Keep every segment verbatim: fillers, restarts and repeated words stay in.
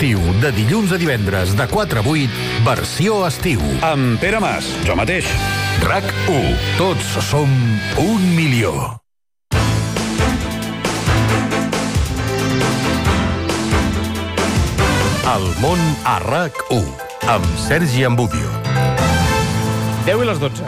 estiu, de dilluns a divendres, de quatre a vuit, versió estiu. Amb Pere Mas, jo mateix. RAC u. Tots som un milió. El món a RAC u, amb Sergi Ambudio. deu i les dotze.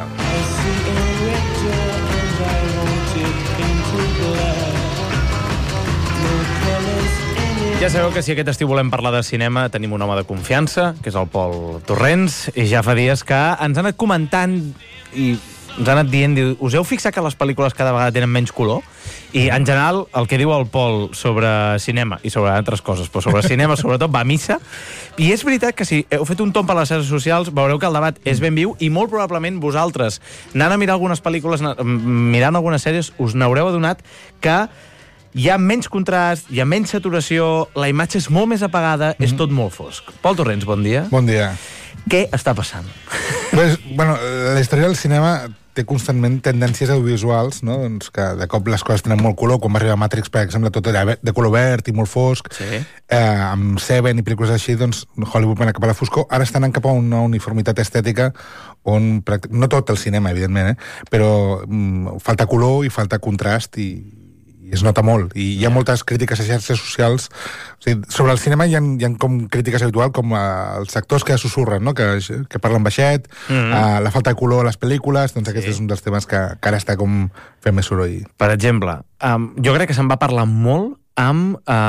Ja sabeu que si aquest estiu volem parlar de cinema tenim un home de confiança, que és el Pol Torrents, i ja fa dies que ens ha anat comentant i ens ha anat dient, diu, us heu fixat que les pel·lícules cada vegada tenen menys color? I en general el que diu el Pol sobre cinema i sobre altres coses, però sobre cinema sobretot va a missa. I és veritat que si heu fet un tomb a les xarxes socials veureu que el debat és ben viu i molt probablement vosaltres, anant a mirar algunes pel·lícules, mirant algunes sèries, us n'haureu adonat que hi ha menys contrast, hi ha menys saturació, la imatge és molt més apagada, mm-hmm. és tot molt fosc. Pol Torrents, bon dia. Bon dia. Què està passant? Pues, bueno, la història del cinema té constantment tendències audiovisuals, no? Doncs que de cop les coses tenen molt color, quan va arribar Matrix, per exemple, tot era de color verd i molt fosc. Sí. Eh, amb Seven i pel·lícules així, doncs Hollywood va anar cap a la foscor. Ara estan anant cap a una uniformitat estètica on, no tot el cinema, evidentment, eh? Però mm, falta color i falta contrast i i es nota molt, i hi ha moltes crítiques a xarxes socials. O sigui, sobre el cinema hi ha, hi ha com crítiques habituals, com uh, els actors que sussurren, no? que, que parlen baixet, mm-hmm. uh, la falta de color a les pel·lícules, doncs sí. Aquest és un dels temes que, que ara està com fent més soroll. Per exemple, um, jo crec que se'n va parlar molt amb uh,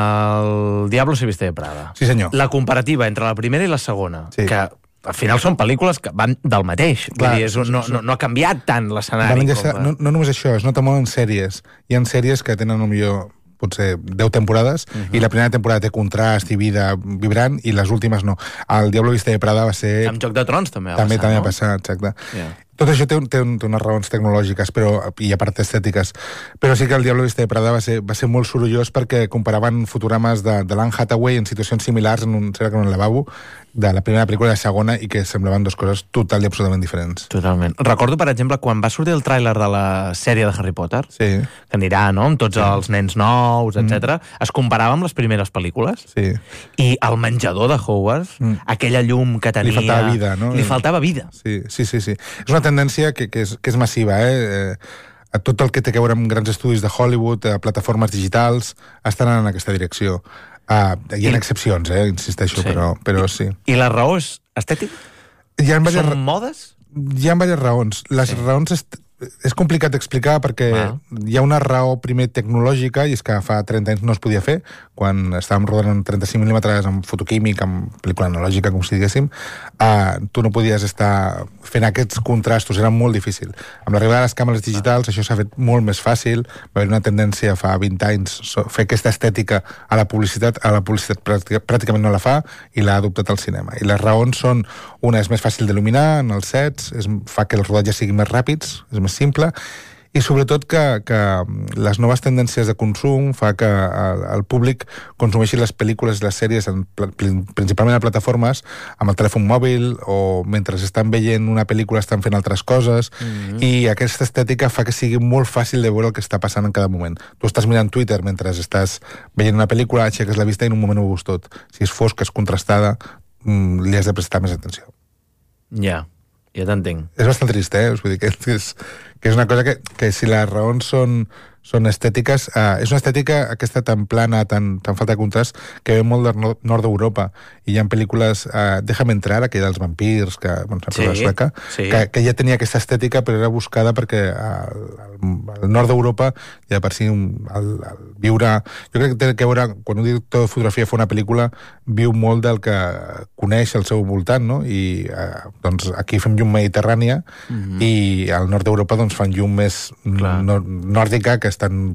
el Diablo se viste de Prada. Sí, senyor. La comparativa entre la primera i la segona, sí. que al final són pel·lícules que van del mateix. Clar, dir, és un, no, no, no ha canviat tant l'escenari. Com... No, no només això, es nota molt en sèries. Hi ha sèries que tenen millor potser deu temporades, uh-huh. i la primera temporada té contrast i vida vibrant, i les últimes no. El Diablo Vista de Prada va ser... Amb Joc de Trons també va també, passar, també no? va passar, exacte. Yeah. Tot això té, té, té unes raons tecnològiques però, i a part estètiques, però sí que el Diablo Vista de Prada va ser, va ser molt sorollós perquè comparaven fotogrames de, de l'Anne Hathaway en situacions similars en un, en un lavabo de la primera pel·lícula i la segona, i que semblaven dues coses total i absolutament diferents. Totalment. Recordo, per exemple, quan va sortir el tràiler de la sèrie de Harry Potter, sí. que anirà, no?, amb tots sí. els nens nous, etcètera, mm. es comparava amb les primeres pel·lícules, sí. i el menjador de Hogwarts, mm. aquella llum que tenia... Li faltava vida, no? Li faltava vida. Sí, sí, sí. sí. És una tendència que, que, és, que és massiva, eh? A tot el que té a veure amb grans estudis de Hollywood, a plataformes digitals, estan en aquesta direcció. Uh, hi ha I... excepcions, eh, insisteixo, sí. però, però sí. I la raó és estètica? Hi ha diverses... Són modes? Hi ha diverses raons. Les sí. raons... Est... És complicat d'explicar perquè ah. hi ha una raó primer tecnològica, i és que fa trenta anys no es podia fer, quan estàvem rodant en trenta-cinc mil·límetres amb fotoquímic, amb pel·lícula analògica, com si diguéssim, uh, tu no podies estar fent aquests contrastos, era molt difícil. Amb l'arribada de les càmeres digitals ah. això s'ha fet molt més fàcil, va haver una tendència fa vint anys fer aquesta estètica a la publicitat, a la publicitat pràctica, pràcticament no la fa, i l'ha adoptat al cinema. I les raons són, una és més fàcil d'il·luminar en els sets, és, fa que els rodatges siguin més ràpids, és més simple, i sobretot que, que les noves tendències de consum fa que el, el públic consumeixi les pel·lícules i les sèries en, principalment a plataformes amb el telèfon mòbil, o mentre estan veient una pel·lícula estan fent altres coses, mm-hmm. i aquesta estètica fa que sigui molt fàcil de veure el que està passant en cada moment. Tu estàs mirant Twitter mentre estàs veient una pel·lícula, aixeques la vista i en un moment ho veus tot. Si és fosca, és contrastada, li has de prestar més atenció. Ja. Yeah. Ja t'entenc. És bastant trist, eh? Vull dir que és, que és una cosa que, que si les raons són, són estètiques, eh, és una estètica aquesta tan plana, tan, tan falta de contrast, que ve molt del nord, nord d'Europa, i hi ha pel·lícules, eh, Déjame entrar, aquella dels vampirs, que, bueno, sí, sueca, sí. que, que ja tenia aquesta estètica, però era buscada perquè al, al nord d'Europa ja per si un, el, el viure... Jo crec que té a veure, quan un director de fotografia fa una pel·lícula, viu molt del que coneix al seu voltant, no? I eh, doncs aquí fem llum mediterrània, mm-hmm. i al nord d'Europa doncs fan llum més no, nòrdica, que estan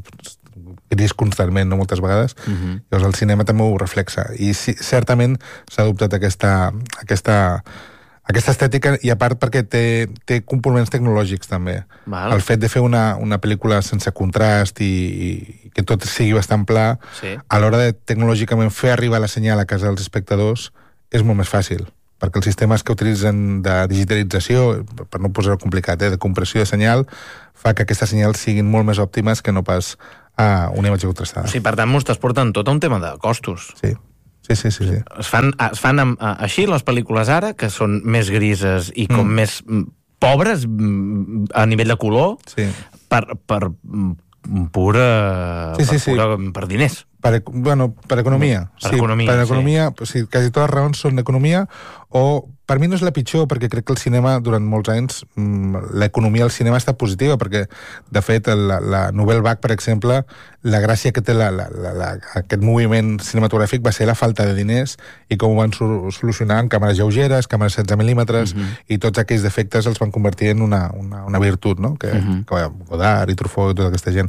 gris constantment, no, moltes vegades. Uh-huh. Llavors el cinema també ho reflexa, i sí, certament s'ha adoptat aquesta, aquesta, aquesta estètica, i a part perquè té, té components tecnològics també. Val. El fet de fer una, una pel·lícula sense contrast i, i que tot sigui bastant pla, sí. a l'hora de tecnològicament fer arribar la senyal a casa dels espectadors és molt més fàcil, perquè els sistemes que utilitzen de digitalització, per no posar-ho complicat, eh, de compressió de senyal, fa que aquestes senyals siguin molt més òptimes que no pas a una imatge contrastada. O sigui, per tant, m'ho estàs portant tot a un tema de costos. Sí. Sí, sí, sí. sí. Es fan, es fan amb, així les pel·lícules ara, que són més grises i com mm. més pobres a nivell de color, sí. per, per pura... Sí, sí, per, pura, sí. per diners. Per, bueno, per economia. Per sí, economia, per economia sí. sí, quasi totes les raons són d'economia, o per mi no és la pitjor, perquè crec que el cinema, durant molts anys, l'economia del cinema ha estat positiva, perquè, de fet, la, la Nouvelle Vague, per exemple, la gràcia que té la, la, la, la, aquest moviment cinematogràfic va ser la falta de diners i com ho van solucionar amb càmeres lleugeres, càmeres setze mil·límetres, uh-huh. i tots aquells defectes els van convertir en una, una, una virtut, no? Que, uh-huh. que Godard i Truffaut i tota aquesta gent.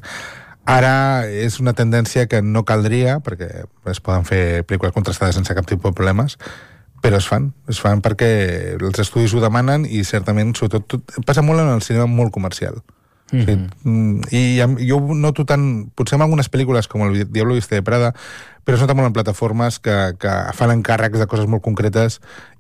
Ara és una tendència que no caldria, perquè es poden fer pel·lícules contrastades sense cap tipus de problemes, però es fan. Es fan perquè els estudis ho demanen i certament, sobretot, tot, passa molt en el cinema molt comercial. Mm-hmm. Sí, i jo noto tant, potser en algunes pel·lícules com El Diablo viste de Prada, però es nota molt en plataformes que, que fan encàrrecs de coses molt concretes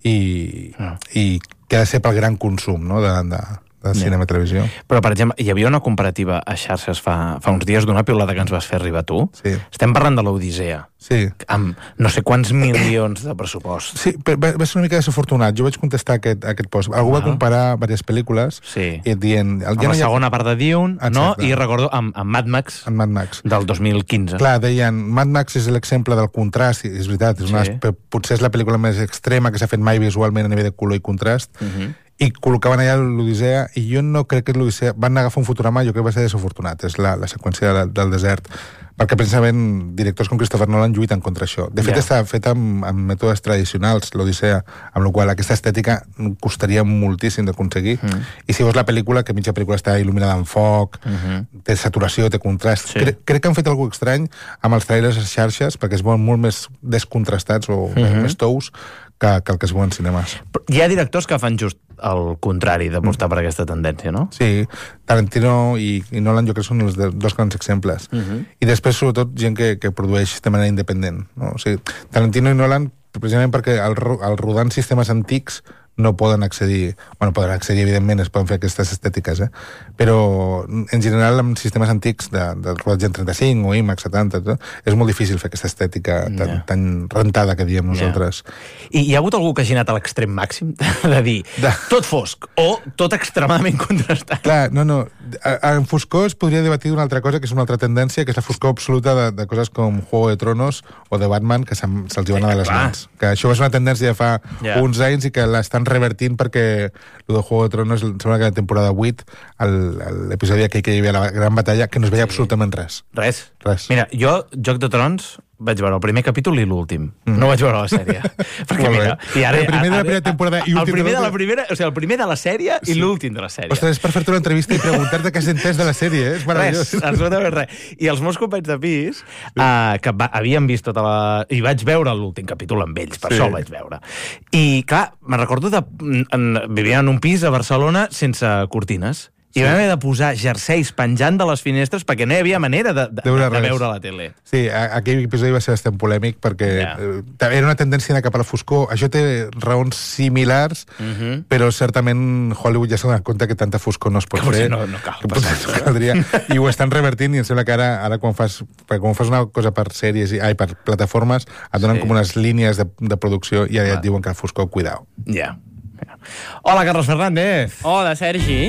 i, ah. i que ha de ser pel gran consum, no?, de, de, de cinema i televisió. Però, per exemple, hi havia una comparativa a xarxes fa, fa uns dies d'una piulada que ens vas fer arribar tu. Sí. Estem parlant de l'Odissea. Sí. Amb no sé quants milions de pressupost. Sí, però va, va ser una mica desafortunat. Jo vaig contestar aquest, aquest post. Algú ah. va comparar diverses pel·lícules sí. i dient... El, amb ja la no ha... segona part de Dune, exacte. No? I recordo amb, amb Mad Max, amb Mad Max del dos mil quinze. Clar, deien, Mad Max és l'exemple del contrast, i és veritat, és una, sí. potser és la pel·lícula més extrema que s'ha fet mai visualment a nivell de color i contrast, uh-huh. i col·locaven allà l'Odissea, i jo no crec que l'Odissea... Van agafar un Futurama, jo crec que va ser desafortunat, és la, la seqüència de, del desert, perquè precisament directors com Christopher Nolan lluiten contra això. De fet, yeah. està fet amb, amb mètodes tradicionals, l'Odissea, amb la qual aquesta estètica costaria moltíssim d'aconseguir, mm. i si veus la pel·lícula, que mitja pel·lícula està il·luminada amb foc, mm-hmm. té saturació, té contrast... Sí. Cre crec que han fet alguna cosa estrany amb els trailers a xarxes, perquè es veuen molt més descontrastats o mm-hmm. més tous que, que el que es veuen cinemes. Hi ha directors que fan just el contrari d'apostar mm. per aquesta tendència, no? Sí, Tarantino i, i Nolan jo crec que són els de, dos grans exemples. Mm-hmm. I després, sobretot, gent que, que produeix de manera independent. No? O sigui, Tarantino i Nolan, precisament perquè al, al rodar en sistemes antics no poden accedir, bueno, poden accedir, evidentment, es poden fer aquestes estètiques, eh? Però, en general, amb sistemes antics de, de rodatge en trenta-cinc o IMAX setanta, tot, és molt difícil fer aquesta estètica tan, yeah. tan rentada que diem nosaltres. Yeah. I hi ha hagut algú que hagi anat a l'extrem màxim de dir de... tot fosc o tot extremadament contrastat? Clar, no, no. En foscor es podria debatir d'una altra cosa, que és una altra tendència, que és la foscor absoluta de, de coses com Juego de Tronos o de Batman, que se'ls se hi van anar de les mans. Que això va ser una tendència de fa yeah. uns anys i que l'estan revertint perquè el de Juego de Tronos sembla que la temporada vuit l'episodi aquell que hi havia la gran batalla que no es veia sí. absolutament res. Res? Res. Mira, jo, Joc de Trons, vaig veure el primer capítol i l'últim. Mm. No vaig veure la sèrie. Perquè mira... I ara, el primer de la primera temporada i últim... El primer de la primera... O sigui, el primer de la sèrie sí. i l'últim de la sèrie. Ostres, és per fer-te una entrevista i preguntar-te què has entès de la sèrie, eh? És meravellós. Res, absolutament res. I els meus companys de pis, sí. uh, que va, havien vist tota la... I vaig veure l'últim capítol amb ells, per sí. això el vaig veure. I, clar, me'n recordo de... En, vivien en un pis a Barcelona sense cortines. I sí. vam haver de posar jerseis penjant de les finestres perquè no hi havia manera de, de, de, veure, de veure la tele. Sí, aquell episodi va ser bastant polèmic perquè yeah. era una tendència d'anar cap a la foscor. Això té raons similars, uh-huh. però certament Hollywood ja s'ha donat compte que tanta foscor no es pot que fer. No, no cal. Que potser no caldria. I ho estan revertint i em sembla que ara, ara quan, fas, quan fas una cosa per sèries, i, ai, per plataformes, et donen sí. com unes línies de, de producció i ara ja et diuen que la foscor, cuidao. Ja. Yeah. Hola, Carlos Fernández. Hola, Sergi.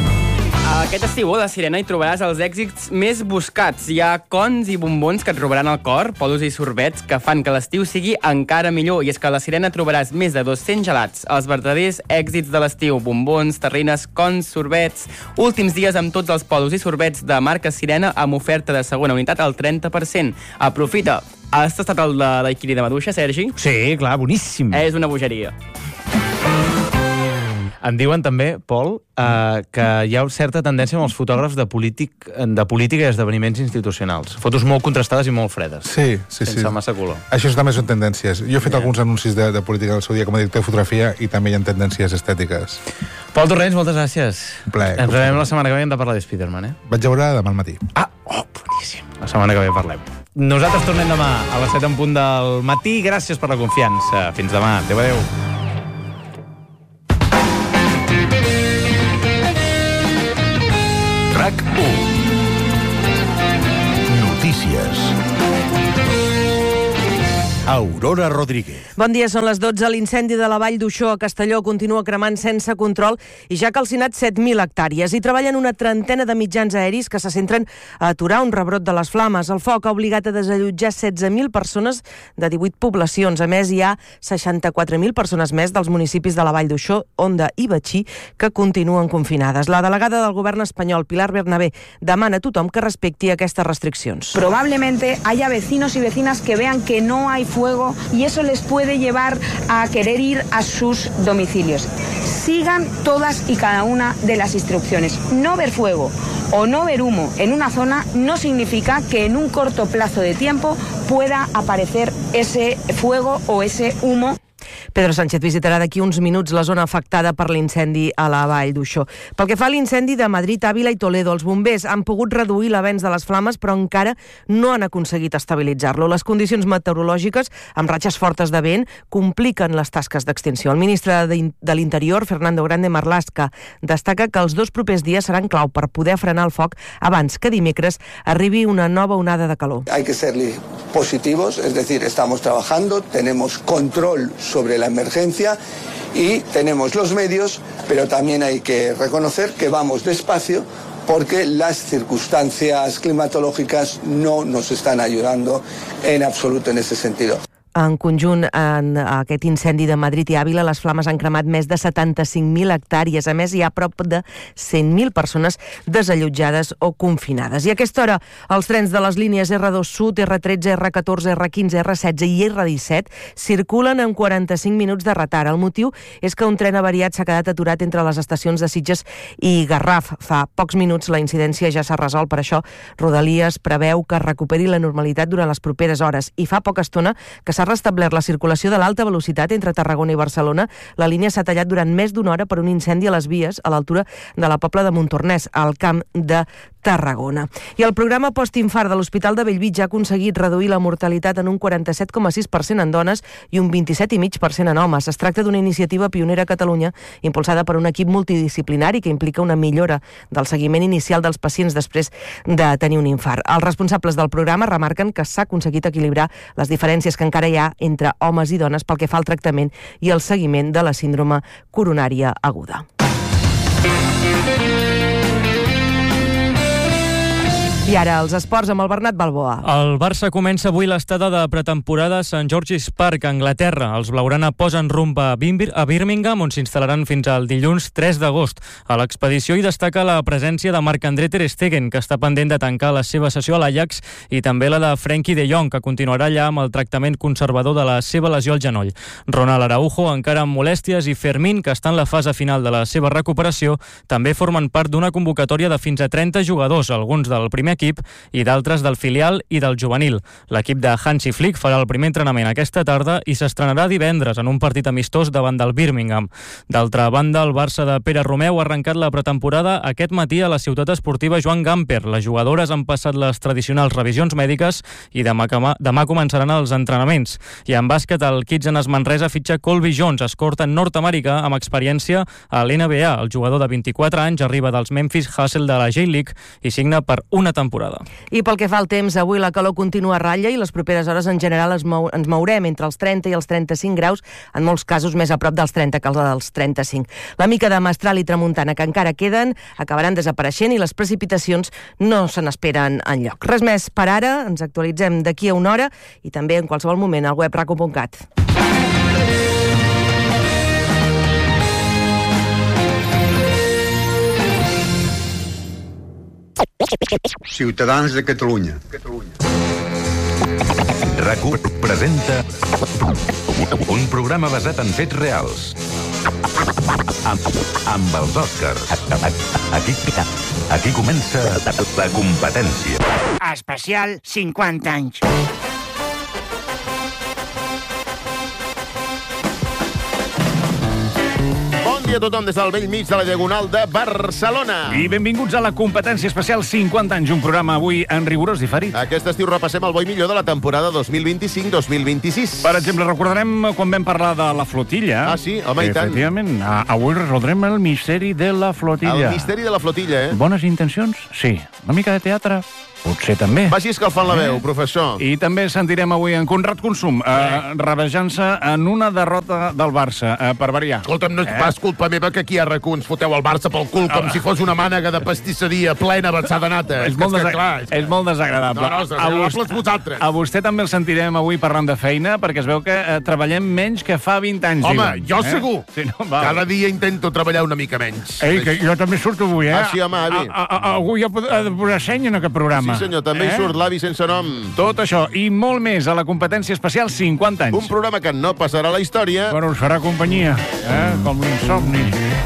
Aquest estiu a la Sirena hi trobaràs els èxits més buscats. Hi ha cons i bombons que et robaran el cor, polos i sorbets que fan que l'estiu sigui encara millor. I és que a la Sirena trobaràs més de dos-cents gelats. Els verdaders èxits de l'estiu. Bombons, terrines, cons, sorbets... Últims dies amb tots els polos i sorbets de marca Sirena amb oferta de segona unitat al trenta per cent. Aprofita. Has tastat el de l'Aiquiri de Maduixa, Sergi? Sí, clar, boníssim. És una bogeria. Em diuen també, Pol, eh, que hi ha certa tendència amb els fotògrafs de, polític, de política i esdeveniments institucionals. Fotos molt contrastades i molt fredes. Sí, sí, sense sí. massa color. Això també són tendències. Jo he fet yeah. alguns anuncis de, de política al seu dia com a director de fotografia i també hi ha tendències estètiques. Pol Torrents, moltes gràcies. Un plaer. Ens veiem la setmana que ve, hem de parlar de Spiderman, eh? Vaig a veure demà al matí. Ah, oh, boníssim. La setmana que ve parlem. Nosaltres tornem demà a les set en punt del matí. Gràcies per la confiança. Fins demà. Adéu, adéu. RAC u. Notícies. Aurora Rodríguez. Bon dia, són les dotze. L'incendi de la Vall d'Uixó a Castelló continua cremant sense control i ja ha calcinat set mil hectàrees. Hi treballen una trentena de mitjans aeris que se centren a aturar un rebrot de les flames. El foc ha obligat a desallotjar setze mil persones de divuit poblacions. A més, hi ha seixanta-quatre mil persones més dels municipis de la Vall d'Uixó, Onda i Betxí, que continuen confinades. La delegada del govern espanyol, Pilar Bernabé, demana a tothom que respecti aquestes restriccions. Probablemente haya vecinos y vecinas que vean que no hay fuego y eso les puede llevar a querer ir a sus domicilios. Sigan todas y cada una de las instrucciones. No ver fuego o no ver humo en una zona no significa que en un corto plazo de tiempo pueda aparecer ese fuego o ese humo. Pedro Sánchez visitarà d'aquí uns minuts la zona afectada per l'incendi a la Vall d'Uixó. Pel que fa a l'incendi de Madrid, Àvila i Toledo, els bombers han pogut reduir l'avenç de les flames, però encara no han aconseguit estabilitzar-lo. Les condicions meteorològiques, amb ratxes fortes de vent, compliquen les tasques d'extinció. El ministre de l'Interior, Fernando Grande Marlaska, destaca que els dos propers dies seran clau per poder frenar el foc abans que dimecres arribi una nova onada de calor. Hay que ser positivos, es decir, estamos trabajando, tenemos control sobre la emergencia y tenemos los medios, pero también hay que reconocer que vamos despacio porque las circunstancias climatológicas no nos están ayudando en absoluto en ese sentido. En conjunt, en aquest incendi de Madrid i Àvila, les flames han cremat més de setanta-cinc mil hectàrees. A més, hi ha prop de cent mil persones desallotjades o confinades. I a aquesta hora, els trens de les línies erre dos Sud, erre tretze, erre catorze, erre quinze, erre setze i erre disset circulen amb quaranta-cinc minuts de retard. El motiu és que un tren avariat s'ha quedat aturat entre les estacions de Sitges i Garraf. Fa pocs minuts la incidència ja s'ha resolt, per això Rodalies preveu que recuperi la normalitat durant les properes hores. I fa poca estona que s'ha s'ha restablert la circulació de l'alta velocitat entre Tarragona i Barcelona. La línia s'ha tallat durant més d'una hora per un incendi a les vies a l'altura de la Pobla de Montornès, al Camp de Tarragona. I el programa postinfart de l'Hospital de Bellvitge ha aconseguit reduir la mortalitat en un quaranta-set coma sis per cent en dones i un vint-i-set coma cinc per cent en homes. Es tracta d'una iniciativa pionera a Catalunya, impulsada per un equip multidisciplinari que implica una millora del seguiment inicial dels pacients després de tenir un infart. Els responsables del programa remarquen que s'ha aconseguit equilibrar les diferències que encara hi ha entre homes i dones pel que fa al tractament i el seguiment de la síndrome coronària aguda. I ara els esports amb el Bernat Balboa. El Barça comença avui l'estada de pretemporada a Sant George's Park, a Anglaterra. Els blaugrana posen rumb a Birmingham, on s'instal·laran fins al dilluns tres d'agost. A l'expedició hi destaca la presència de Marc-André ter Stegen, que està pendent de tancar la seva sessió a l'Ajax, i també la de Frenkie de Jong, que continuarà allà amb el tractament conservador de la seva lesió al genoll. Ronald Araujo, encara amb molèsties, i Fermín, que està en la fase final de la seva recuperació, també formen part d'una convocatòria de fins a trenta jugadors, alguns del primer equip i d'altres del filial i del juvenil. L'equip de Hansi Flick farà el primer entrenament aquesta tarda i s'estrenarà divendres en un partit amistós davant del Birmingham. D'altra banda, el Barça de Pere Romeu ha arrencat la pretemporada aquest matí a la ciutat esportiva Joan Gamper. Les jugadores han passat les tradicionals revisions mèdiques i demà, demà començaran els entrenaments. I en bàsquet, el Kitsanes Manresa fitxa Colby Jones, escorta nord-americà amb experiència a l'N B A. El jugador de vint-i-quatre anys arriba dels Memphis Hustle de la J-League i signa per una temporada. I pel que fa al temps, avui la calor continua a ratlla i les properes hores en general es mou, ens mourem entre els trenta i els trenta-cinc graus, en molts casos més a prop dels trenta que els dels trenta-cinc. La mica de mestral i tramuntana que encara queden acabaran desapareixent i les precipitacions no se n'esperen enlloc. Res més per ara, ens actualitzem d'aquí a una hora i també en qualsevol moment al web raco punt cat. Ciutadans de Catalunya. RAC-u presenta un programa basat en fets reals. Amb, amb els Oscars. Aquí, aquí comença la competència. Especial cinquanta anys. Bon dia a tothom des del vell mig de la Diagonal de Barcelona. I benvinguts a la competència especial cinquanta anys, un programa avui en rigorós diferit. Aquest estiu repassem el bo i millor de la temporada dos mil vint-i-cinc dos mil vint-i-sis. Per exemple, recordarem quan vam parlar de la flotilla. Ah, sí? Home, i tant. Efectivament, avui resoldrem el misteri de la flotilla. El misteri de la flotilla, eh? Bones intencions? Sí. Una mica de teatre? Potser també. Vagi escalfant la veu, professor. I també sentirem avui en Conrad Consum, eh, rebejant-se en una derrota del Barça, eh, per variar. Escolta'm, no és pas culpa meva que aquí a RAC u ens foteu el Barça pel cul com si fos una mànega de pastisseria plena avançada nata. És molt, que, desa clar, és que... és molt desagradable. No, no, és desagradable vosaltres. A vostè també el sentirem avui parlant de feina, perquè es veu que eh, treballem menys que fa vint anys. Home, diuen, jo eh? segur. Sí, no, va. Cada dia intento treballar una mica menys. Ei, que jo també surto avui, eh? Ah, sí, home, avi. A, a, a, algú ja ha de posar seny en aquest programa. Sí, senyor, també hi surt l'avi sense nom. Tot això i molt més a la competència especial cinquanta anys. Un programa que no passarà a la història. Però us farà companyia, eh? Com l'insomni.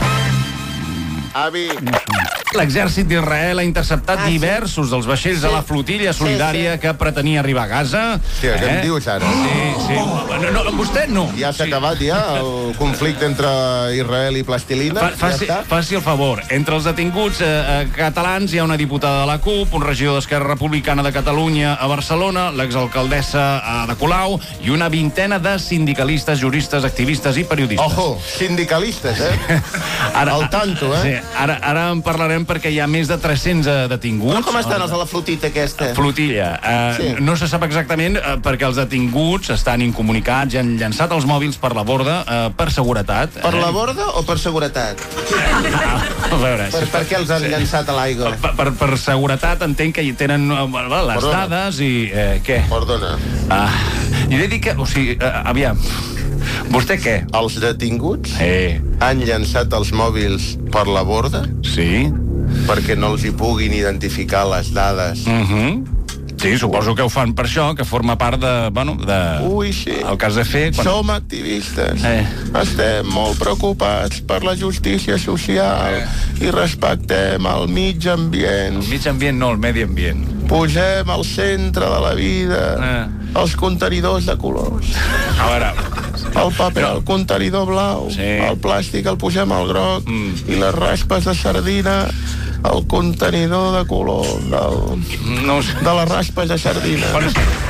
Avi. L'exèrcit d'Israel ha interceptat Ah, sí? diversos dels vaixells de la flotilla solidària que pretenia arribar a Gaza. Sí, què em dius ara? Sí, sí. No, no, vostè no. Ja s'ha acabat, ja, el conflicte entre Israel i Plastilina? Fa, faci, ja està? faci el favor. Entre els detinguts eh, eh, catalans hi ha una diputada de la CUP, un regidor d'Esquerra Republicana de Catalunya a Barcelona, l'exalcaldessa eh, de Colau i una vintena de sindicalistes, juristes, activistes i periodistes. Ojo, sindicalistes, eh? Ara, Al tanto, eh? Sí, ara, ara en parlarem perquè hi ha més de tres-cents eh, detinguts. Però com estan els de la flotita aquesta? Flotilla. Eh, Sí. No se sap exactament eh, perquè els detinguts estan incomunicats i han llançat els mòbils per la borda eh, per seguretat. Per la borda o per seguretat? A veure, Per, per què els han llançat a l'aigua? Per, per, per seguretat entenc que hi tenen eh, les Perdona. dades i... Eh, què? Perdona. Ah, i he de dir que... O sigui, eh, aviam... Vostè què? Els detinguts Eh, han llançat els mòbils per la borda sí? perquè no els hi puguin identificar les dades. Mhm. Sí, suposo que ho fan per això, que forma part de... Bueno, de... Ui, sí. El cas de fer... Quan... Som activistes. Eh. Estem molt preocupats per la justícia social i respectem el mig ambient. El mig ambient no, el medi ambient. Posem al centre de la vida Eh. els contenidors de colors. A veure... El paper al contenidor blau, Sí. el plàstic el posem al groc Mm. i les raspes de sardina al contenidor de color del, No ho sé. de les raspes de sardina. Bueno,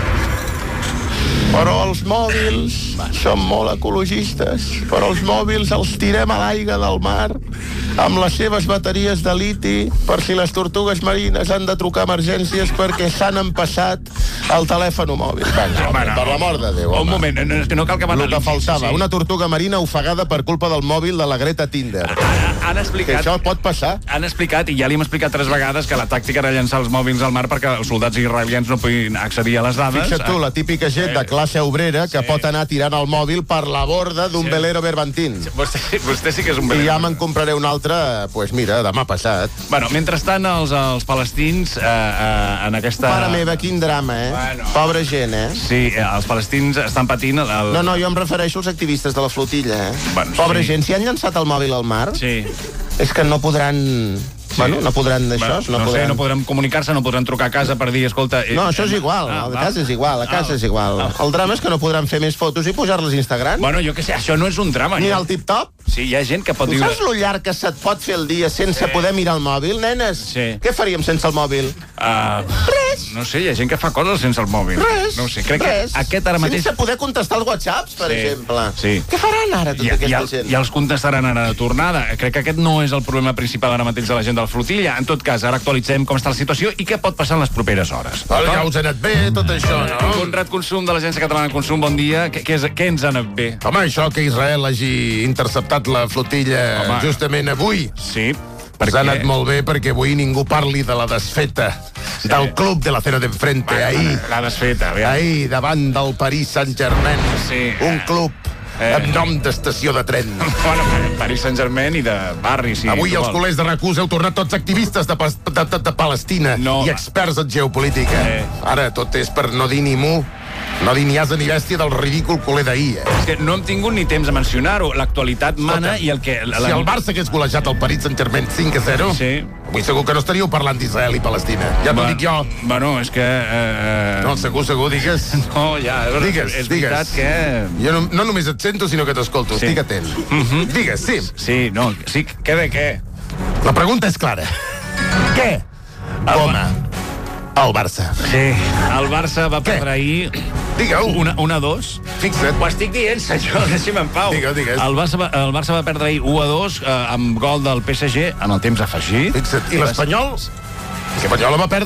Però els mòbils són molt ecologistes, però els mòbils els tirem a l'aigua del mar amb les seves bateries de liti per si les tortugues marines han de trucar emergències perquè s'han empassat el telèfon mòbil. Vinga, home, per l'amor de Déu, un home. moment, no, és que no cal que El que banalitzis, faltava, sí. una tortuga marina ofegada per culpa del mòbil de la Greta Tinder. Han Que explicat... això pot passar. Han explicat, i ja li hem explicat tres vegades, que la tàctica era llançar els mòbils al mar perquè els soldats israelians no puguin accedir a les dades. Fixa't tu, la típica gent de classe obrera que Sí. pot anar tirant el mòbil per la borda d'un Sí. velero berbantín. Vostè, vostè sí que és un I velero. ja me'n compraré un altre, doncs pues mira, demà passat. Bueno, mentrestant, els, els palestins eh, eh, en aquesta... Mare meva, quin drama, eh? Bueno. Pobra gent, eh? Sí, eh, els palestins estan patint... El... No, no, jo em refereixo als activistes de la flotilla, eh? Bueno, Pobra sí. gent, si han llançat el mòbil al mar, Sí. és que no podran... Sí. Bueno, no podran d'això, Bueno, no, no, sé, podran... no podran comunicar-se, no podran trucar a casa per dir, escolta... Eh, No, això és eh, igual, ah, a va. casa és igual, a casa Ah, és igual. ah. El drama és que no podran fer més fotos i pujar-les a Instagram. Bueno, jo què sé, això no és un drama. Ni ja. el tip-top. Sí, hi ha gent que pot Tu dir... saps lo llarg que se't pot fer el dia sense poder mirar el mòbil, nenes? Sí. Què faríem sense el mòbil? Uh, Res. No sé, hi ha gent que fa coses sense el mòbil. Res, No ho sé, crec res. que aquest ara mateix... Sense poder contestar els whatsapps, per Sí, exemple. sí. Què faran ara tota Ja, aquesta ja, gent? ja els contestaran ara de tornada. Crec que aquest no és el problema principal ara mateix de la gent de la flotilla. En tot cas, ara actualitzem com està la situació i què pot passar en les properes hores. Val, ja us ha anat bé, tot això, no? Conrad Consum, de l'Agència Catalana de Consum, bon dia. Què, què, és, què ens ha anat bé? Home, això que Israel hagi interceptat la flotilla Home. justament avui. Sí, Per ha anat molt bé perquè avui ningú parli de la desfeta sí. del club de la cena d'enfrente. Bueno, Ahir, la desfeta, aviam. ahir, davant del Paris Saint-Germain. Sí. Un club Eh. amb nom d'estació de tren. Bueno, Paris Saint-Germain i de barri, sí. Avui tu els vols. col·legs de RAC u heu tornat tots activistes de, pas- de, de, de Palestina No. i experts en geopolítica. Eh. Ara tot és per no dir ni mu, no dir ni asa ni bèstia del ridícul culer d'ahir. Eh? És que no hem tingut ni temps de mencionar-ho. L'actualitat mana i el que... La, Si el Barça hagués golejat el Paris Saint-Germain cinc a zero, Sí. avui segur que no estaríeu parlant d'Israel i Palestina. Ja t'ho Va- dic jo. Bueno, és que... Eh, No, segur, segur, digues. No, ja, és, Digues, és digues. veritat que... Jo no, no només et sento, sinó que t'escolto. Sí. Estic atent. Mhm. Digues, sí. Sí, no, sí, què de què? La pregunta és clara. Què? Home, el Barça. Sí, el Barça va perdre ahir... Digue-ho. Una, una dos. Fixa't. Ho estic dient, senyor, deixi'm en pau. Digues, digues. El Barça, va, el Barça va perdre ahir u a dos eh, amb gol del P S G en el temps afegit. Fixa't. I l'Espanyol? L'Espanyol va perdre.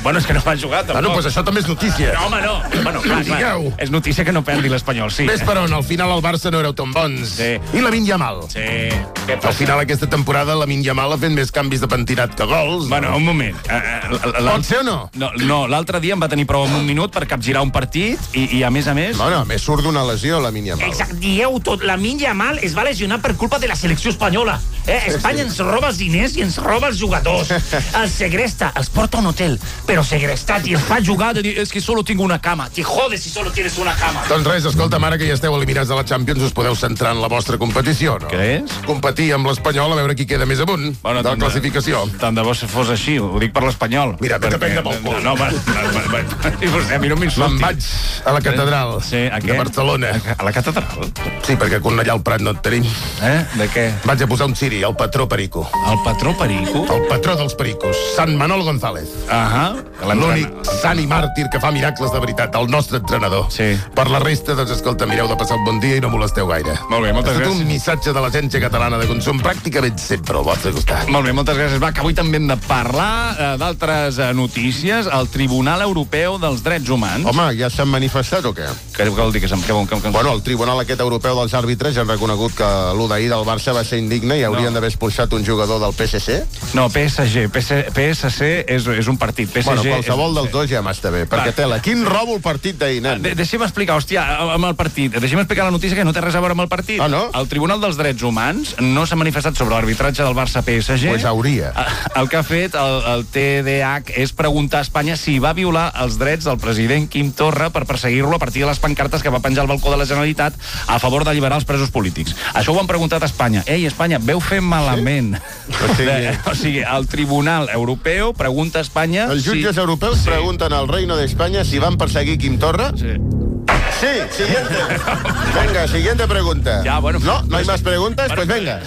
Bueno, és que no va jugar, tampoc. Bueno, doncs això també és notícia. No, home, no. Bueno, clar, clar. És notícia que no perdi l'Espanyol, sí. Ves per on, al final el Barça no éreu tan bons. Sí. I Lamine Yamal. Sí. Què passa? Al final aquesta temporada Lamine Yamal ha fet més canvis de pentinat que gols. Bueno, un moment. Pot ser o no? No, no l'altre dia em va tenir prou en un minut per capgirar un partit i, i a més a més... Bueno, a més surt d'una lesió, Lamine Yamal. Exacte, dieu tot. Lamine Yamal es va lesionar per culpa de la selecció espanyola. Eh? Espanya ens roba els diners i ens roba els jugadors. Els segresta, els porta a un hotel, però segrestat, i els fa jugar de dir, és que solo tinc una cama. Te jodes si solo tienes una cama. Doncs res, escolta, ara que ja esteu eliminats de la Champions, us podeu centrar en la vostra competició, no? Què és? Competir amb l'Espanyol a veure qui queda més amunt bueno, de la classificació. De, tant de bo si fos així, ho dic per l'Espanyol. Mira, vés a prendre pel cul. No, va, va, va, va. I vostè, a mi no m'insulti. Me'n vaig a la catedral sí, a de Barcelona. A, a la catedral? Sí, perquè a Cornellà al Prat no et tenim. Eh? De què? Vaig a posar un ciri, el patró Perico. El patró Perico? El patró dels pericos, Sant Manol González. Ahà. L'únic sant i màrtir que fa miracles de veritat, el nostre entrenador. Sí. Per la resta, doncs, escolta, mireu de passar un bon dia i no molesteu gaire. Molt bé, moltes gràcies. un missatge de l'Agència Catalana de Consum pràcticament sempre al vostre costat. Molt bé, moltes gràcies. Va, que avui també hem de parlar eh, d'altres eh, notícies. El Tribunal Europeu dels Drets Humans. Home, ja s'han manifestat o què? Què vol dir que s'han... Que, que, que... Bueno, el Tribunal aquest europeu dels àrbitres ja han reconegut que l'u d'ahir del Barça va ser indigne i haurien no. d'haver expulsat un jugador del P S C. No, P S G. P S C és, és un partit. P S G bueno, qualsevol és... dels dos ja m'està bé, perquè tela. Quin robo el partit d'ahir, nen? De Deixa'm explicar, hòstia, amb el partit. Deixa'm explicar la notícia que no té res a veure amb el partit. Ah, no? El Tribunal dels Drets Humans no s'ha manifestat sobre l'arbitratge del Barça-P S G. Pues hauria. El que ha fet el, el T D A H és preguntar a Espanya si va violar els drets del president Quim Torra per perseguir-lo a partir de les pancartes que va penjar al balcó de la Generalitat a favor d'alliberar els presos polítics. Això ho han preguntat a Espanya. Ei, Espanya, veu fer malament. Sí? O, sigui... De, o sigui, el Tribunal Europeu pregunta a Espanya... Els jutges si... europeus sí. pregunten al Reino d'Espanya si van perseguir Quim Torra. Sí. Sí, siguiente. Venga, siguiente pregunta. Ya, bueno, no, no hay pues, más preguntas, bueno, pues venga.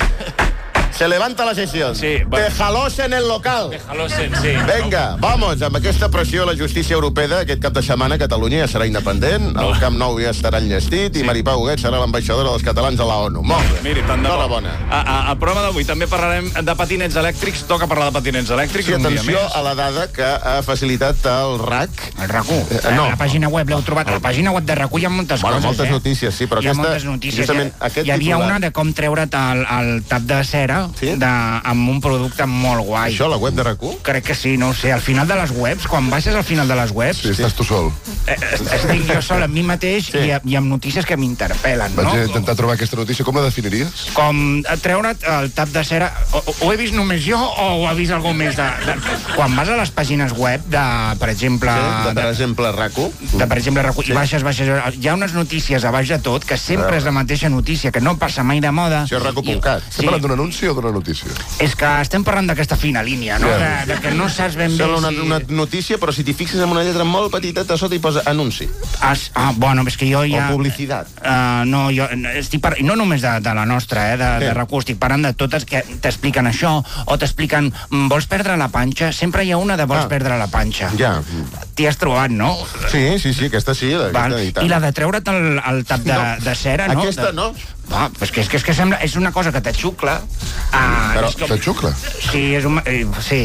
Se levanta la sessió. Sí, bueno. Déjalos en el local. Déjalos en, sí. Vinga, vamos, amb aquesta pressió la justícia europea, aquest cap de setmana Catalunya ja serà independent, el Camp Nou ja estarà enllestit sí. i Maripau Huguet serà l'ambaixadora dels catalans a la ONU. Molt bé. Miri, tant de bo. Bona. A, a, a prova d'avui també parlarem de patinets elèctrics. Toca parlar de patinets elèctrics sí, un dia atenció més. a la dada que ha facilitat el R A C. El R A C U. Eh, no. A la pàgina web l'heu trobat. A la pàgina web de R A C U hi ha moltes bueno, coses, moltes eh? notícies, sí, però hi ha aquesta... moltes notícies. Justament, hi, aquest hi havia titular... una de com treure't el, el tap de cera sí? de, amb un producte molt guai. Això, la web de R A C U? Crec que sí, no ho sé. Al final de les webs, quan baixes al final de les webs... Sí, estàs tu sol. Eh, estic jo sol amb mi mateix sí. i, i amb notícies que m'interpel·len, no? Vaig intentar trobar aquesta notícia. Com la definiries? Com treure't el tap de cera... O, ho he vist només jo o ho ha vist algú més de, de... Quan vas a les pàgines web de, per exemple... Sí, de, per exemple, R A C U. De, per exemple, R A C U, sí. I baixes, baixes... Hi ha unes notícies a baix de tot que sempre és la mateixa notícia, que no passa mai de moda. Això és R A C U punt cat. Estem sí. parlant d'un anunci o d'una notícia? És que estem parlant d'aquesta fina línia, no? De, de que no saps ben bé una, si... una notícia, però si t'hi fixes en una lletra molt petiteta, a sota hi posa anunci. As, ah, bueno, és que jo ja... O publicitat. Uh, no, jo estic par... no només de, de la nostra, eh, de, sí. de R A C U, estic parlant de totes que t'expliquen això, o t'expliquen vols perdre la panxa? Sempre hi ha una de vols ah. perdre la panxa. Ja. T'hi has trobat, no? Sí, sí, sí, aquesta sí. Val. Aquesta, I la de treure't el, el tap de, no. de cera, no? Aquesta de... no. Va, pues que és que, és que sembla... És una cosa que t'aixucla. Ah, Però com... t'aixucla? Sí, és un... Eh, sí.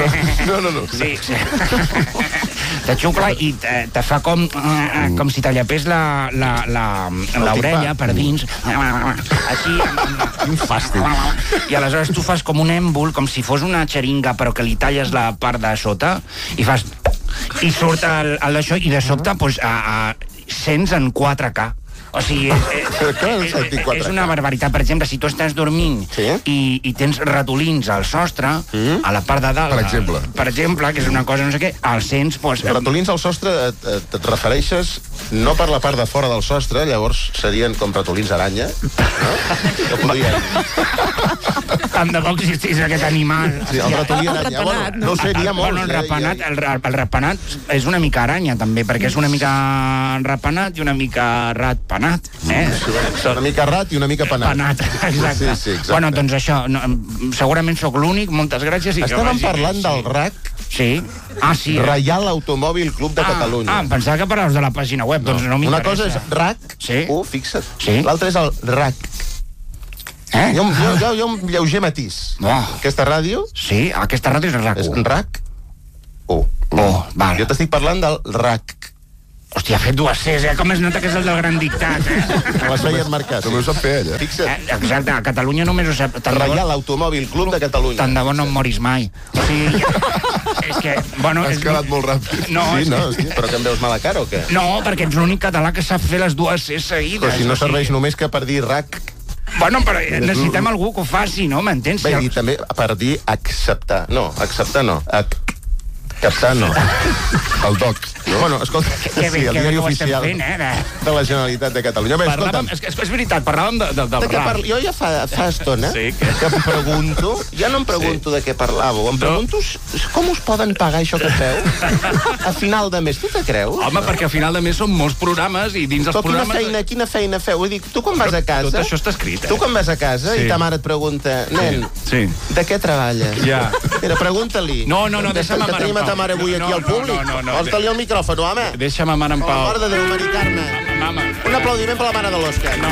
No, no, no. Sí, sí. T'aixucla i te, te fa com... Eh, com si t'allapés la, la, la, l'orella per dins. Així... Quin fàstic. I aleshores tu fas com un èmbol, com si fos una xeringa, però que li talles la part de sota, i fas... I surt el, el d'això, i de sobte, doncs, a, a, sents en quatre K. O sigui, és, és, és, és una barbaritat. Per exemple, si tu estàs dormint sí? i, i tens ratolins al sostre, mm? a la part de dalt... Per exemple. Per exemple, que és una cosa no sé què, el sents... Doncs, ratolins al sostre et, et, et refereixes no per la part de fora del sostre, llavors serien com ratolins aranya, no? Que podrien... Tant de bo existís aquest animal. Sí, el ratolí aranya. Bueno, no ho sé, n'hi ha molts. Bueno, el rapenat, el, el rapenat és una mica aranya, també, perquè és una mica rapenat i una mica ratpenat. Eh? Sí, una mica rat i una mica penat. Penat, exacte. Sí, sí, exacte. Bueno, doncs això, no, segurament sóc l'únic, moltes gràcies. I Estàvem parlant del R A C. Sí. Ah, sí. Reial Automòbil Club de ah, Catalunya. Ah, pensava que parlaves de la pàgina web, no. doncs no m'interessa. Una cosa és R A C, sí. uh, fixa't. Sí. L'altra és el R A C. Eh? Hi ha un, hi ha, hi ha, hi ha un lleuger matís. Oh. Aquesta ràdio... Sí, aquesta ràdio és R A C. És R A C u. Oh, val. Jo t'estic parlant del R A C. Hòstia, ha fet dues Cs, eh? Com es nota que és el del gran dictat, eh? Les veies marcat. També ho sap fer ella. Fixa't. Eh, exacte, a Catalunya només ho sap. Reial Automòbil Club de Catalunya. Tant de bo no em moris mai. O sigui, és que... Bueno, Has és... quedat molt ràpid. No, Sí, és... no, sí, però que em veus mala cara o què? No, perquè ets l'únic català que sap fer les dues Cs seguides. Però si no o sigui- serveix només que per dir R A C. Bueno, però necessitem algú que ho faci, no? M'entens? Bé, i també per dir acceptar. No, acceptar no. Ac Captar no. El doc. No? Bueno, escolta, Que bé, sí, el que bé diari ho estem oficial fent, eh? de la Generalitat de Catalunya. Bé, Parlàvem, escolta'm, és, que- és veritat, parlàvem de, de, del de què rap. parla? Jo ja fa, fa estona Sí, que... que- em pregunto, ja no em pregunto de què parlàveu, em pregunto s- com us poden pagar això que feu a final de mes. Tu te creus? Home, perquè a final de mes són molts programes i dins els Però quina programes... feina, quina feina feu? Vull dir, tu quan vas a casa... Tot això està escrit, eh? Tu quan vas a casa Sí. i ta mare et pregunta, nen, Sí. de què treballes? Ja. Mira, pregunta-li. No, no, no, Que- deixa'm a Que mare tenim en a ta pau. mare avui No, aquí al no, públic. no, no, no. Porta-li el micròfon, home. Deixa'm a mare en Per pau. l'amor de Déu, Mari Carme. Mama. Un aplaudiment per la mare de l'Òscar. No.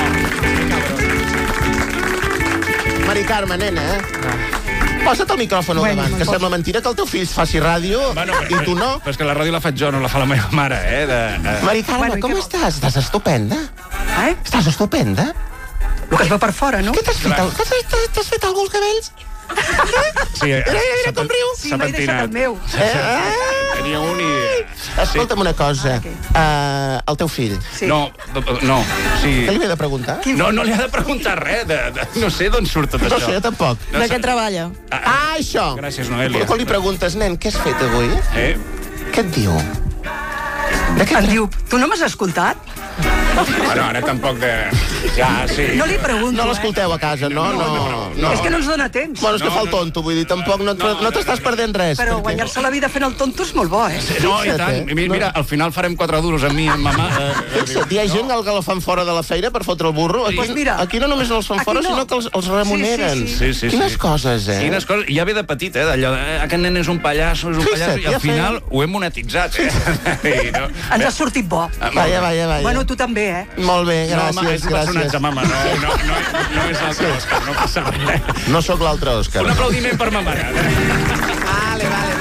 Mari Carme, nena, eh? Posa't el micròfon al Bueno, davant, que me'n sembla mentira que el teu fill faci ràdio Bueno, i tu no. Però és que la ràdio la faig jo, no la fa la meva mare, eh? De, de... Mari Carme, Bueno, i com què- estàs? Estàs estupenda. Eh? Estàs estupenda? El que es va per fora, no? Què t'has fet? al- T'has t'has- t'has fet alguns cabells? Sí, Mira, mira, mira com riu. Sí, m'he deixat el meu. Eh? Tenia un i... Escolta'm una cosa. Uh, el teu fill. Sí. No, no, sí... Què li he de preguntar? No, no li ha de preguntar res. De, de, no sé d'on surt tot No això. sé, jo tampoc. No De sé. què treballa? Ah, això! Gràcies, Noelia. Però quan li preguntes, nen, què has fet avui? Eh? Què et diu? De què Em diu, tu no m'has escoltat? Bueno, ara tampoc de... Ja, sí. No li pregunto, No eh? l'escolteu a casa, no? No, no. no. És que no ens dona temps. Bueno, és que fa el tonto, vull dir, tampoc no, no, no t'estàs perdent res. Però perquè- guanyar-se la vida fent el tonto és molt bo, eh? No, i Fixa't, tant. eh? Mira, mira, al final farem quatre duros amb mi i amb mamà. Eh, Fixa't, hi ha gent que la fan fora de la feina per fotre el burro. Aquí, Pues mira, aquí no només no els fan aquí fora, no. sinó que els, els remuneren. Sí, sí, sí. Sí, sí, Quines sí. coses, eh? Quines coses... Ja ve de petit, eh? D'allò de... Eh, aquest nen és un pallasso, és un Fixa't, pallasso, i al ja final ho hem monetitzat, eh? I no... Ens ha sortit bo. Vaja, vaja, vaja. Bueno, tu també, eh? Molt bé, No, home, gràcies, és un personatge, gràcies. mama, no, no, no, no és l'altre Òscar, no passa res. No sóc l'altre Òscar. Un aplaudiment per ma mare. Vale, vale,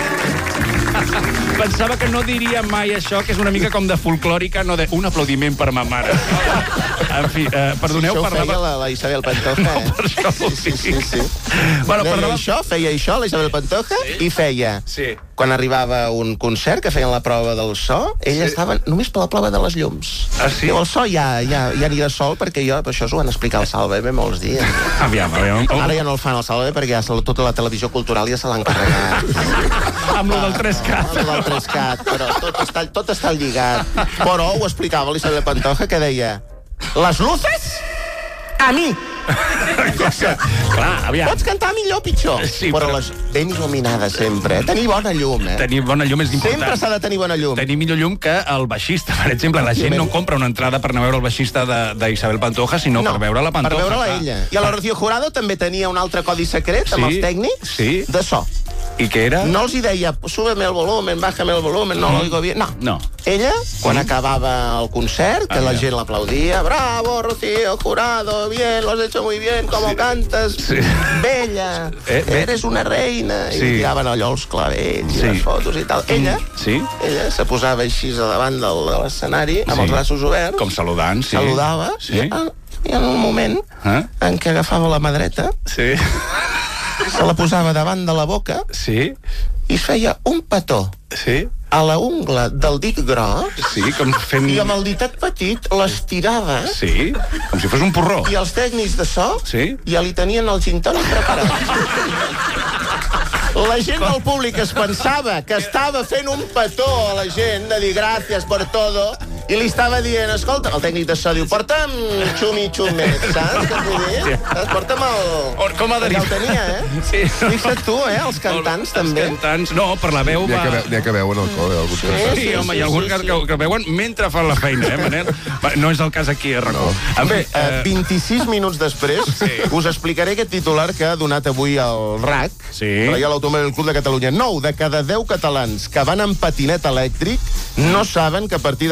Pensava que no diria mai això, que és una mica com de folclòrica, no de un aplaudiment per ma mare. En fi, eh, perdoneu, Això ho feia parlava... la, la Isabel Pantoja, No, eh? per això ho Sí, sí, dic. sí. Bueno, Deia parlava... això, feia això, la Isabel Pantoja, i feia... Sí. Quan arribava un concert, que feien la prova del so, ella estava només per la prova de les llums. Ah, sí? Diu, el so ja, ja, ja anirà sol, perquè jo, per això s'ho van explicar al Salve molts dies. Aviam, aviam. Ara ja no el fan al Salve perquè ja se- tota la televisió cultural ja se l'ha encarregat. Amb lo del tres cat. Amb lo del tres cat, però tot està, tot està lligat. Però ho explicava l'Isabel Pantoja, que deia... Les luces, a mi! Clar, aviam. Pots cantar millor o pitjor, Sí, però, però- les ben il·luminades sempre. Eh? Tenir bona llum, eh? Tenir bona llum és important. Sempre s'ha de tenir bona llum. Tenir millor llum que el baixista, per exemple. La gent no compra una entrada per anar a veure el baixista d'Isabel Pantoja, sinó per veure la Pantoja. Per veure-la clar. ella. I a la Rocío Jurado també tenia un altre codi secret amb Sí, els tècnics sí. de so. I què era? No els hi deia, súbeme el volumen, bájame el volumen, no Mm. lo oigo bien. No. No. Ella, quan acabava el concert, que Ah, la ja. gent l'aplaudia, bravo, Rocío Jurado, bien, lo has hecho muy bien, como cantas, Sí. bella, Eh, bé. eres una reina. Sí. I tiraven allò els clavells Sí. i les fotos i tal. Ella, Sí? ella se posava així a davant del, de l'escenari, amb Sí. els braços oberts, Com saludant, sí. saludava, Sí. i, en, i en un moment Eh? en què agafava la mà dreta, Sí. se la posava davant de la boca Sí. i es feia un petó Sí. a la ungla del dit gros, Sí, com fent... i amb el ditet petit l'estirava, Sí, com si fos un porró. i els tècnics de so Sí. ja li tenien el gin tònic preparat. La gent del públic es pensava que estava fent un petó a la gent de dir gràcies per todo, i li estava dient, escolta, el tècnic de so diu, porta'm xumi xumet, saps què et vull dir? Saps? Porta'm el... Com ha de Ja el tenia, eh? Sí. Fixa't tu, eh? Els cantants, també. Els cantants, no, per la veu N'hi ha, va... que, ve- n'hi ha que veuen alcohol, eh? Alguns Sí, cantants. Sí, sí, home, sí, hi ha alguns sí, que, sí. que, que veuen mentre fan la feina, eh, Manel? Va, no és el cas aquí a RAC1. En Bé, fi, eh, vint-i-sis minuts després Sí. us explicaré aquest titular que ha donat avui el R A C, Sí. Reial Automòbil Club de Catalunya. nou de cada deu catalans que van en patinet elèctric no saben que a partir de gener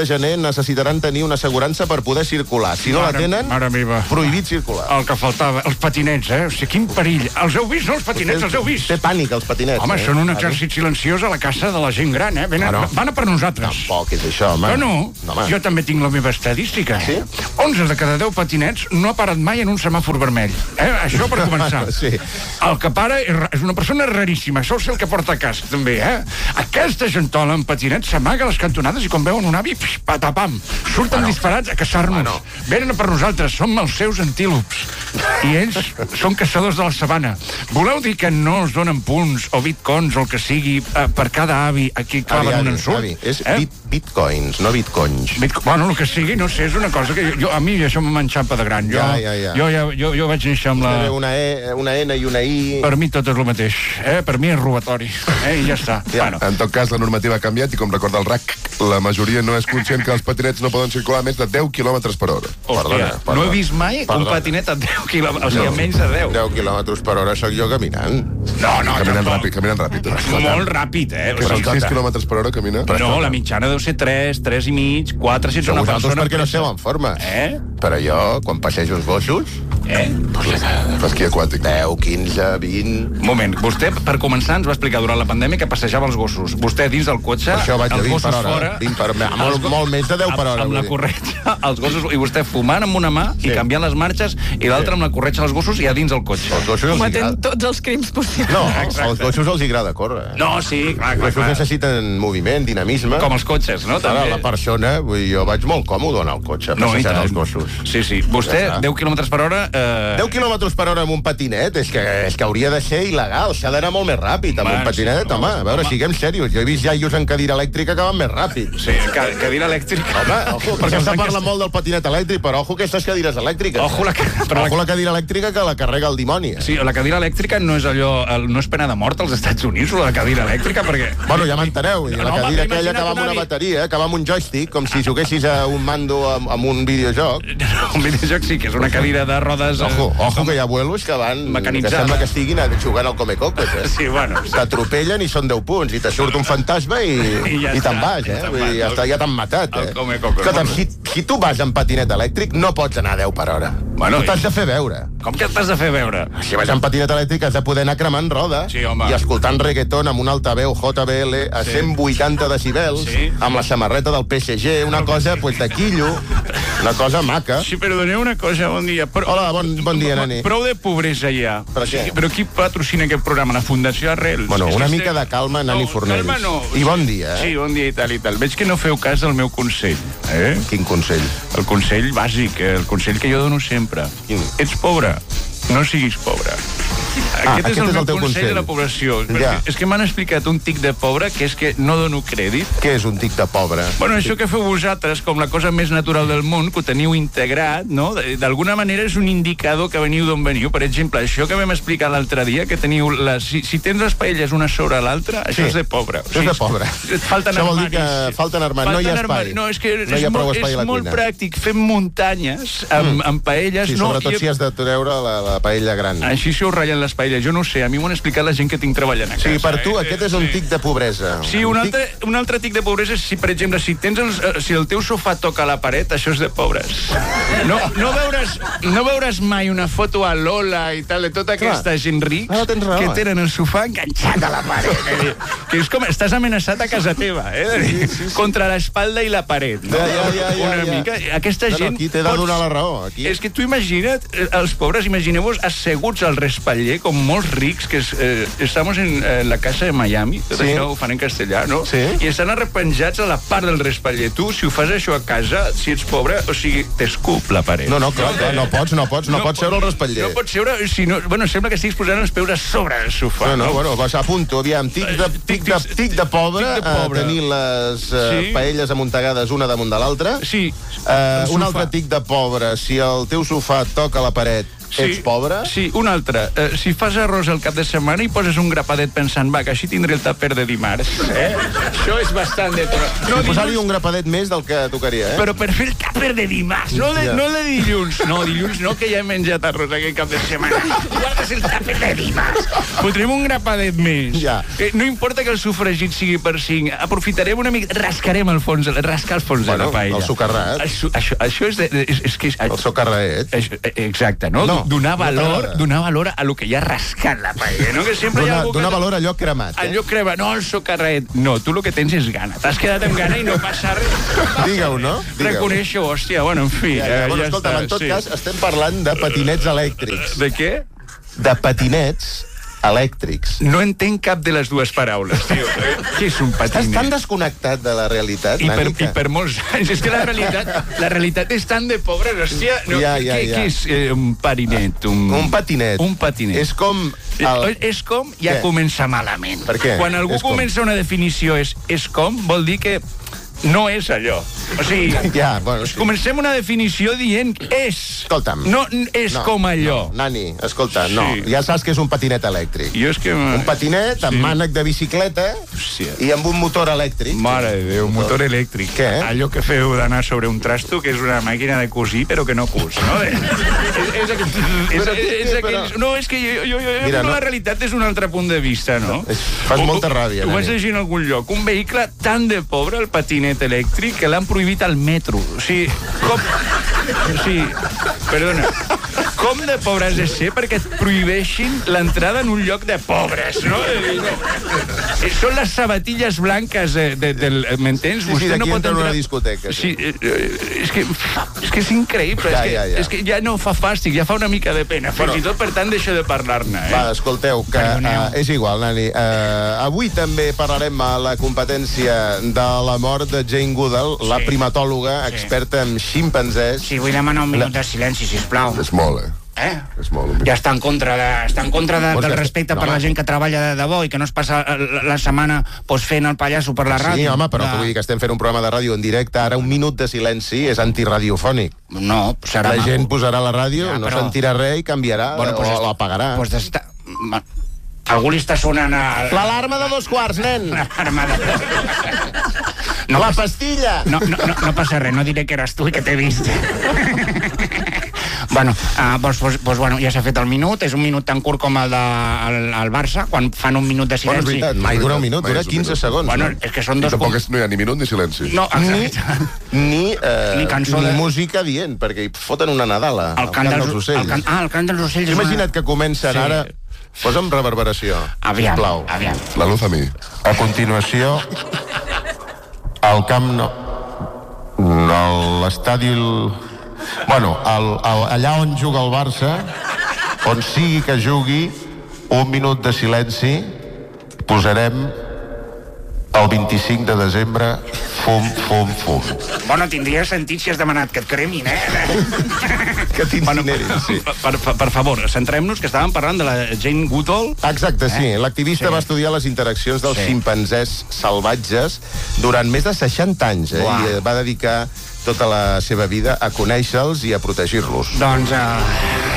necessitaran tenir una assegurança per poder circular. Si no la tenen, mare meva. prohibit circular. El que faltava, els patinets, eh? O sigui, quin perill. Els heu vist, no, els patinets, els heu vist? Té pànic, els patinets. Home, eh? són un exèrcit silenciós a la casa de la gent gran, eh? Venen, Bueno. van a per nosaltres. Tampoc és això, home. Que no? No, home. Jo també tinc la meva estadística. Sí? onze de cada deu patinets no ha parat mai en un semàfor vermell. Eh? Això per començar. Sí. El que para és, ra- és una persona raríssima. Sol ser el que porta casc, també, eh? Aquesta gentola amb patinets s'amaga a les cantonades i quan veuen un avi, pix, patapam, surten bueno. disparats a caçar-nos. Bueno. Venen a per nosaltres, som els seus antílops. I ells són caçadors de la sabana. Voleu dir que no us donen punts o bitcoins o el que sigui eh, per cada avi a qui claven Avi, un avi, ensurt? avi. És Eh? bit, bitcoins, no bitcoins. Bitco- Bueno, el que sigui, no sé, és una cosa que jo, jo a mi això m'enxampa de gran. Jo, Ja, ja, ja. Jo, ja, jo, jo vaig néixer amb la... Una, e, una N i una I... Per mi tot és el mateix, eh? Per mi és robatori, eh? I ja està. Ja. Bueno. En tot cas, la normativa ha canviat i, com recorda el R A C, la majoria no és conscient que els patinets no poden circular a més de deu quilòmetres per hora. Hòstia, no he vist mai Perdona. un patinet a deu quilòmetres, o sigui, a menys de deu. deu quilòmetres per hora sóc jo caminant. No, no, Caminant tampoc. ràpid, caminant ràpid. Molt ràpid, eh? Que són sis quilòmetres per hora, camina? No, la mitjana deu ser tres, tres i mig, quatre, si ets una Vosaltres persona... perquè no esteu en forma. Eh? Però jo, quan passejo els gossos... Eh? L'esquí aquàtic. deu, quinze, vint... Un moment, vostè, per començar, ens va explicar durant la pandèmia que passejava els gossos. Vostè dins del cotxe, Per això vaig a els vint gossos per hora. fora... vint per hora. Molt, els go- molt més de deu per hora. Amb, amb vull la dir. corretja, els gossos... I vostè fumant amb una mà Sí. i canviant les marxes i l'altra amb la corretja dels gossos i a dins el cotxe. Els gossos els Cometent agrada... tots els crims possibles. No, als gossos els agrada córrer. No, sí, clar, Els clar, gossos clar. necessiten moviment, dinamisme. Com els cotxes, no? Ara, També. la persona, vull dir, jo vaig molt còmode en el cotxe, No, i passejant tant. els gossos. Sí, sí. Vostè, Ja està. deu quilòmetres per hora... Eh... deu quilòmetres per hora amb un patinet, és que, és que hauria de ser il·legal, s'ha d'anar molt més ràpid amb Home, un patinet, sí, home, a veure, home. siguem serios, jo he vist iaios en cadira elèctrica que van més ràpid. Sí, ca cadira elèctrica. Home, ojo, perquè se parla molt del patinet elèctric, però ojo aquestes cadires elèctriques. Ojo la, ca- però Ojo la... la cadira elèctrica que la carrega el dimoni. Eh? Sí, la cadira elèctrica no és allò... El, no és pena de mort als Estats Units, la cadira elèctrica, perquè... Bueno, ja m'enteneu, No, la home, cadira m'he aquella que va amb imaginat una un avi. bateria, que va amb un joystick, com si juguessis a un mando amb, amb un videojoc. Un videojoc sí, que és una cadira de rodes... eh, Ojo, ojo, que hi ha vuelos que van... Mecanitzada. Que sembla que estiguin a- jugant al Comecocos, eh? Sí, bueno. T'atropellen i són deu punts, i te surt un fantasma i, I ja i te'n està, vas, i eh? te'n Vull dir, vas. ja està, ja t'han matat, El eh? Comecocos. Escolta'm, si, si tu vas en patinet elèctric, no pots anar a deu per hora. Bueno, tu t'has de fer veure. Com que t'has de fer veure? Si vas en patinet elèctric has de poder anar cremant roda Sí, home. i escoltant reggaeton amb un altaveu J B L a Sí. cent vuitanta decibels, Sí. amb la samarreta del P S G, una cosa pues, de quillo, una cosa maca. Sí, però doneu una cosa, bon dia. Però, Hola, bon, bon dia, nani. Prou de pobresa ja. Per què? Però qui patrocina aquest programa? La Fundació Arrels. Bueno, És una que mica estem- de calma, Nani No, Fornells. calma no. I bon dia, eh? Sí, bon dia i tal i tal. Veig que no feu cas del meu consell. Eh? Quin consell? El consell bàsic, eh? El consell que jo dono sempre. Quin? Ets pobre, no siguis pobre. Ah, Aquest és aquest el és meu el teu consell, consell. de la població. Ja. Perquè És que m'han explicat un tic de pobre, que és que no dono crèdit. Què és un tic de pobre? Bueno, això que feu vosaltres, com la cosa més natural del món, que ho teniu integrat, no? De- D'alguna manera és un indicador que veniu d'on veniu. Per exemple, això que vam explicar l'altre dia, que teniu... La, si, si tens les paelles una sobre l'altra, això Sí. és de pobre. O Això és de pobre. Et falten Això vol dir armaris. que falten armaris, no hi ha Falten espai. armaris. No, és que No hi és, ha prou molt, espai a és la molt cuina. pràctic. Fem muntanyes amb, amb paelles. Sí, no, sobretot i- si has de treure la, la paella gran. Així se us ratllen les paelles. Jo no ho sé, a mi m'ho han explicat la gent que tinc treballant a casa. Sí, per tu eh? aquest és un tic de pobresa. Sí, un Un tic- altre, un altre tic de pobresa és si, per exemple, si, tens els, eh, si el teu sofà toca la paret, això és de pobres. No, no, veuràs, no veuràs mai una foto a Lola i tal, de tota Clar. aquesta gent rics Ara tens raó, que eh? tenen el sofà enganxat a la paret. Eh? Que és com, estàs amenaçat a casa teva, eh? Sí, sí, sí. Contra l'espalda i la paret. No? Ja, ja, ja, ja, Una ja. mica. Aquesta No, no, gent... aquí t'he de donar la raó, aquí. És que tu imagina't, eh, els pobres, imagineu-vos asseguts al respatller, com molts rics, que es, eh, estamos en eh, la casa de Miami, tot Sí. això ho fan en castellà, no? Sí. I estan arrepenjats a la part del respatller. Tu, si ho fas això a casa, si ets pobre, o sigui, t'escup la paret. No, no, clar, clar, no pots, no pots, no, pots seure al respatller. No pots seure, si no, bueno, sembla que estiguis posant els peus a sobre el sofà. No, no, bueno, vas a punto, aviam, tic de, tic de, tic de pobre, Tic de pobre. a tenir les uh, Sí. paelles amuntegades una damunt de l'altra. Sí. Uh, El un sofà. altre tic de pobre, si el teu sofà toca la paret, Sí, Ets pobre? Sí, una altra. Uh, si fas arròs el cap de setmana i poses un grapadet pensant, va, que així tindré el tàper de dimarts. Eh? Això és bastant de... No, si posar-hi un grapadet més del que tocaria, eh? Però per fer el tàper de dimarts, no de, Ja. no de dilluns. No, dilluns no, que ja he menjat arròs aquest cap de setmana. Guardes el tàper de dimarts. Fotrem un grapadet més. Ja. Eh, no importa que el sofregit sigui per cinc. Aprofitarem una mica... Rascarem el fons, rascar el fons Bueno, de la paella. el socarrat. Això, això, això és... De, és, és que és, El socarraet. Això, exacte, no? No, donar no valor, t'agrada. donar valor a lo que hi ha rascat la paella, no? Que sempre hi ha Donar, algú que... donar valor a allò cremat, eh? Allò crema, no, el socarret. No, tu el que tens és gana. T'has quedat amb gana i no passa res. Digue-ho, no? Digue-ho. Reconeixo, hòstia, bueno, en fi. Ja, ja, eh, bueno, ja escolta, està, en tot sí. cas, estem parlant de patinets elèctrics. De què? De patinets elèctrics. No entenc cap de les dues paraules, tio. Què és un Estàs patinet? tan desconnectat de la realitat, I per, Nani, I per molts anys. És que la realitat, la realitat és tan de pobres, hòstia. No, Ja, ja, què, ja. què és eh, un patinet? Un, Un patinet. Un patinet. És com... El... Eh, És com ja Què? comença malament. Per què? Quan algú És com? comença una definició és, és com, vol dir que no és allò. O sigui, Ja, bueno, sí. comencem una definició dient és. Escolta'm. No és No, com allò. No, Nani, escolta, no. Sí. Ja saps que és un patinet elèctric. Jo és que... Un patinet amb Sí. mànec de bicicleta Hòstia. i amb un motor elèctric. Mare de Déu, motor elèctric. Què? Allò que feu d'anar sobre un trasto, que és una màquina de cosir, però que no cus, no? És, és, és, és, Però, és, però- aquells... No, és que jo, jo, jo, Mira, jo no- la realitat és un altre punt de vista, no? Fas O- molta ràbia, Ho vaig Nani. llegir en algun lloc. Un vehicle tan de pobre, el patinet elèctric, que l'han prohibit al metro. O sigui, com... O sigui, perdona, com de pobre has de ser perquè et prohibeixin l'entrada en un lloc de pobres, no? Eh, no. Eh, Són les sabatilles blanques de, de, del... M'entens? Sí, sí, d'aquí entra en una discoteca. Sí, eh, eh, és, que, és que és increïble. Ja, és, que, ja, ja. és que ja no fa fàstic, ja fa una mica de pena. Fins Bueno. i tot, per tant, deixa de parlar-ne. Eh? Va, escolteu, que Perdoneu. uh, és igual, Nani. Uh, avui també parlarem a la competència de la mort de Jane Goodall, sí. la primatòloga, Sí. experta en ximpanzés. Sí, vull demanar un minut de silenci, sisplau. És molt, eh? Eh? És molt. Ja està en contra, de, està en contra de, Vols del que- respecte no, per la home. gent que treballa de debò i que no es passa la, la setmana pues, fent el pallasso per la ràdio. Sí, home, però de... que vull dir que estem fent un programa de ràdio en directe. Ara un minut de silenci és antiradiofònic. No, serà La maco. gent posarà la ràdio, Ja, no però- sentirà res i canviarà, Bueno, pues o est- l'apagarà. Pues està... Ma- Algú li està sonant a... L'alarma de dos quarts, nen! L'alarma de... No, la passa- pastilla! No, no, no, no passa res, no diré que eres tu i que t'he vist. Bueno, uh, doncs, doncs, doncs, bueno, ja s'ha fet el minut, és un minut tan curt com el de el, el Barça, quan fan un minut de Bueno, és silenci. veritat, mai dura un minut, Mai dura és un quinze minut. segons. Bueno, no? és que són I dos... tampoc com- és, no hi ha ni minut ni silenci. No, Ni, exacte. ni, eh, Ni cançó ni de- música dient, perquè hi foten una Nadala, El cant dels, ocells. el cant, ah, el cant dels ocells. és una- Imagina't que comencen Sí. ara... Posa'm reverberació, Aviam, sisplau. aviam. La luz a mi. A continuació, al Camp Nou... No, l'estadi... Bueno, el, el, allà on juga el Barça, on sigui que jugui, un minut de silenci, posarem el vint-i-cinc de desembre, fum, fum, fum. Bueno, tindria sentit si has demanat que et cremin, eh? Que t'incinerin, sí. Per, per, per favor, centrem-nos, que estàvem parlant de la Jane Goodall. Exacte, sí. Eh? L'activista Sí. va estudiar les interaccions dels Sí. ximpanzés salvatges durant més de seixanta anys, eh? Uah. I eh, va dedicar tota la seva vida a conèixer-los i a protegir-los. Doncs, uh,